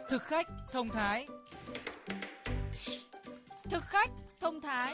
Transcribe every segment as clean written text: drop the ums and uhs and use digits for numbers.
Thực khách thông thái. Thực khách thông thái.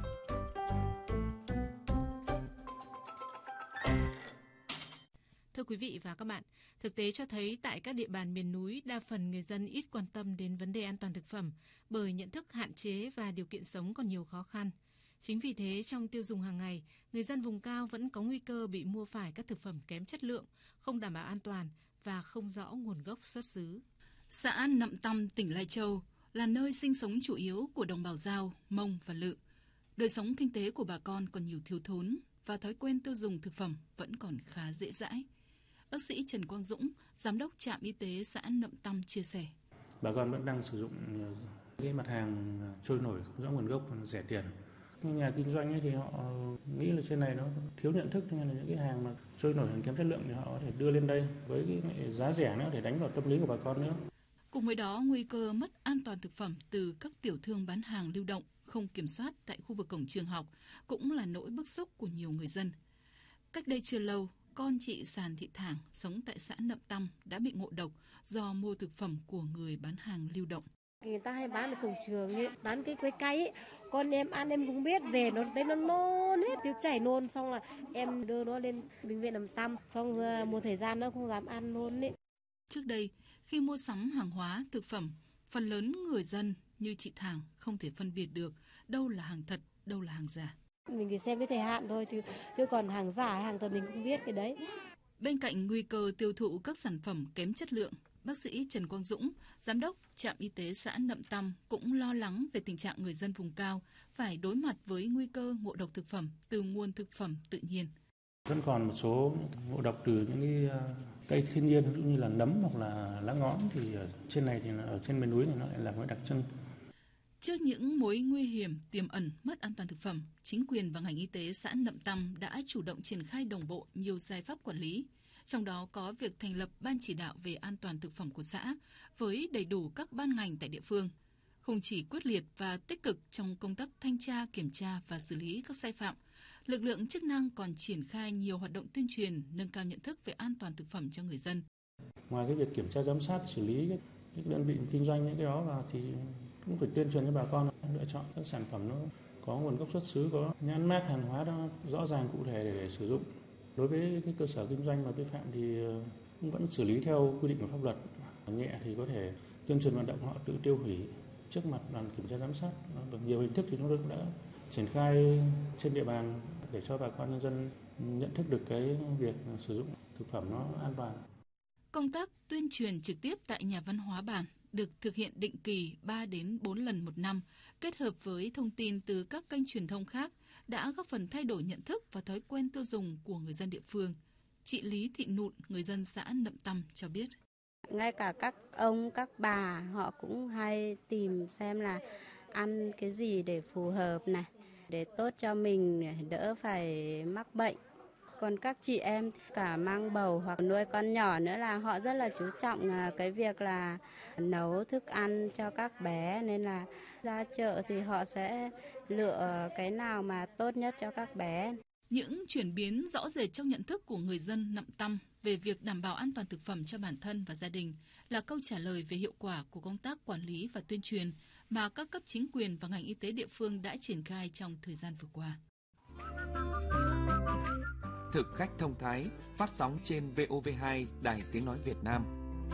Thưa quý vị và các bạn, thực tế cho thấy tại các địa bàn miền núi, đa phần người dân ít quan tâm đến vấn đề an toàn thực phẩm bởi nhận thức hạn chế và điều kiện sống còn nhiều khó khăn. Chính vì thế, trong tiêu dùng hàng ngày, người dân vùng cao vẫn có nguy cơ bị mua phải các thực phẩm kém chất lượng, không đảm bảo an toàn và không rõ nguồn gốc xuất xứ. Xã Nậm Tăm, tỉnh Lai Châu là nơi sinh sống chủ yếu của đồng bào Dao, Mông và Lự. Đời sống kinh tế của bà con còn nhiều thiếu thốn và thói quen tiêu dùng thực phẩm vẫn còn khá dễ dãi. Bác sĩ Trần Quang Dũng, Giám đốc Trạm Y tế xã Nậm Tăm chia sẻ. Bà con vẫn đang sử dụng cái mặt hàng trôi nổi không rõ nguồn gốc, rẻ tiền. Những nhà kinh doanh ấy thì họ nghĩ là trên này nó thiếu nhận thức, nên là những cái hàng mà trôi nổi hàng kém chất lượng thì họ có thể đưa lên đây với cái giá rẻ nữa để đánh vào tâm lý của bà con nữa. Cùng với đó, nguy cơ mất an toàn thực phẩm từ các tiểu thương bán hàng lưu động không kiểm soát tại khu vực cổng trường học cũng là nỗi bức xúc của nhiều người dân. Cách đây chưa lâu, con chị Sàn Thị Thảng sống tại xã Nậm Tăm đã bị ngộ độc do mua thực phẩm của người bán hàng lưu động. Người ta hay bán ở cổng trường ấy, bán cái quế cay ấy, con em ăn em cũng biết, về nó đấy nó nôn hết, tiêu chảy nôn, xong là em đưa nó lên bệnh viện Nậm Tăm, xong một thời gian nó không dám ăn luôn ấy. Trước đây, khi mua sắm hàng hóa, thực phẩm, phần lớn người dân như chị Thảng không thể phân biệt được đâu là hàng thật, đâu là hàng giả. Mình chỉ xem cái thời hạn thôi chứ còn hàng giả, hàng thật mình cũng biết cái đấy. Bên cạnh nguy cơ tiêu thụ các sản phẩm kém chất lượng, bác sĩ Trần Quang Dũng, Giám đốc Trạm Y tế xã Nậm Tăm cũng lo lắng về tình trạng người dân vùng cao phải đối mặt với nguy cơ ngộ độc thực phẩm từ nguồn thực phẩm tự nhiên. Vẫn còn một số ngộ độc từ những cái cây thiên nhiên, ví dụ như là nấm hoặc là lá ngón, thì ở trên này thì ở trên miền núi thì nó lại là một đặc trưng. Trước những mối nguy hiểm tiềm ẩn mất an toàn thực phẩm, chính quyền và ngành y tế xã Nậm Tăm đã chủ động triển khai đồng bộ nhiều giải pháp quản lý. Trong đó có việc thành lập ban chỉ đạo về an toàn thực phẩm của xã với đầy đủ các ban ngành tại địa phương. Không chỉ quyết liệt và tích cực trong công tác thanh tra, kiểm tra và xử lý các sai phạm, lực lượng chức năng còn triển khai nhiều hoạt động tuyên truyền, nâng cao nhận thức về an toàn thực phẩm cho người dân. Ngoài cái việc kiểm tra giám sát, xử lý các đơn vị kinh doanh những cái đó vào thì cũng phải tuyên truyền cho bà con lựa chọn các sản phẩm nó có nguồn gốc xuất xứ, có nhãn mác hàng hóa đó rõ ràng cụ thể để sử dụng. Đối với cái cơ sở kinh doanh mà vi phạm thì cũng vẫn xử lý theo quy định của pháp luật. Nhẹ thì có thể tuyên truyền vận động họ tự tiêu hủy trước mặt đoàn kiểm tra giám sát. Bằng nhiều hình thức thì chúng tôi cũng đã triển khai trên địa bàn để cho bà con nhân dân nhận thức được cái việc sử dụng thực phẩm nó an toàn. Công tác tuyên truyền trực tiếp tại nhà văn hóa bản được thực hiện định kỳ 3 đến 4 lần một năm, kết hợp với thông tin từ các kênh truyền thông khác đã góp phần thay đổi nhận thức và thói quen tiêu dùng của người dân địa phương. Chị Lý Thị Nụn, người dân xã Nậm Tăm cho biết. Ngay cả các ông, các bà họ cũng hay tìm xem là ăn cái gì để phù hợp này, để tốt cho mình, đỡ phải mắc bệnh. Còn các chị em cả mang bầu hoặc nuôi con nhỏ nữa là họ rất là chú trọng cái việc là nấu thức ăn cho các bé, nên là ra chợ thì họ sẽ lựa cái nào mà tốt nhất cho các bé. Những chuyển biến rõ rệt trong nhận thức của người dân Nậm Tăm về việc đảm bảo an toàn thực phẩm cho bản thân và gia đình là câu trả lời về hiệu quả của công tác quản lý và tuyên truyền mà các cấp chính quyền và ngành y tế địa phương đã triển khai trong thời gian vừa qua. Thực khách thông thái phát sóng trên VOV2 Đài Tiếng nói Việt Nam.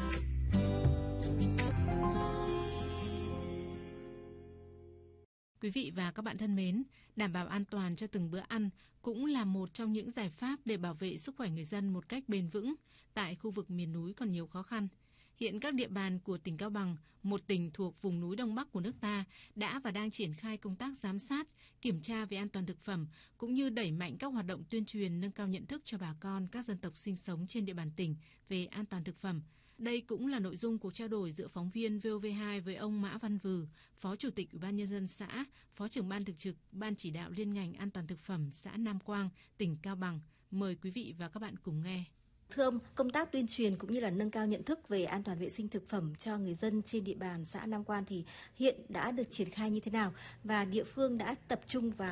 Quý vị và các bạn thân mến, đảm bảo an toàn cho từng bữa ăn cũng là một trong những giải pháp để bảo vệ sức khỏe người dân một cách bền vững tại khu vực miền núi còn nhiều khó khăn. Hiện các địa bàn của tỉnh Cao Bằng, một tỉnh thuộc vùng núi Đông Bắc của nước ta, đã và đang triển khai công tác giám sát, kiểm tra về an toàn thực phẩm, cũng như đẩy mạnh các hoạt động tuyên truyền nâng cao nhận thức cho bà con các dân tộc sinh sống trên địa bàn tỉnh về an toàn thực phẩm. Đây cũng là nội dung cuộc trao đổi giữa phóng viên VOV2 với ông Mã Văn Vừ, Phó Chủ tịch Ủy ban Nhân dân xã, Phó trưởng Ban Thường trực Ban Chỉ đạo Liên ngành An toàn thực phẩm xã Nam Quang, tỉnh Cao Bằng. Mời quý vị và các bạn cùng nghe. Thưa ông, công tác tuyên truyền cũng như là nâng cao nhận thức về an toàn vệ sinh thực phẩm cho người dân trên địa bàn xã Nam Quan thì hiện đã được triển khai như thế nào và địa phương đã tập trung vào